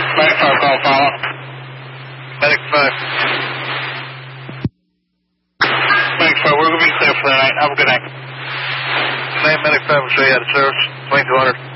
Medic 5, call follow. Medic 5. Medic 5, we're going to be clear for the night. Have a good night. Good night, Medic 5. We'll show you how to service. 2200.